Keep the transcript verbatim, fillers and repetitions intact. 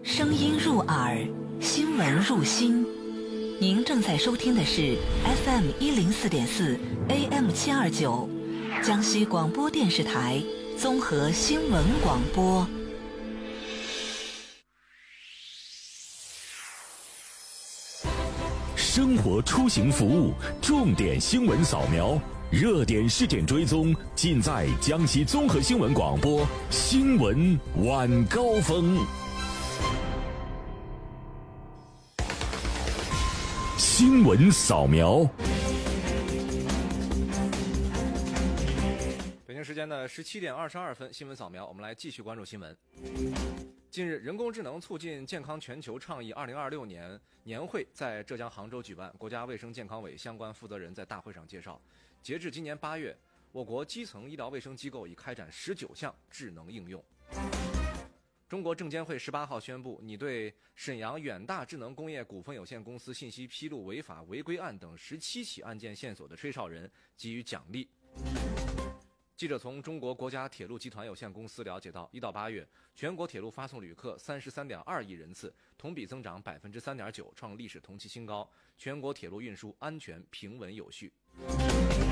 声音入耳，新闻入心。您正在收听的是 F M 一零四点四 A M 七二九，江西广播电视台综合新闻广播。 生活出行服务重点新闻扫描，热点事件追踪，尽在江西综合新闻广播新闻晚高峰。新闻扫描。 北京时间的十七点二十二分，新闻扫描，我们来继续关注新闻。近日，人工智能促进健康全球倡议二零二六年年会在浙江杭州举办，国家卫生健康委相关负责人在大会上介绍，截至今年八月，我国基层医疗卫生机构已开展十九项智能应用。中国证监会十八号宣布，拟对沈阳远大智能工业股份有限公司信息披露违法违规案等十七起案件线索的吹哨人给予奖励。记者从中国国家铁路集团有限公司了解到，一到八月，全国铁路发送旅客三十三点二亿人次，同比增长百分之三点九，创历史同期新高。全国铁路运输安全平稳有序。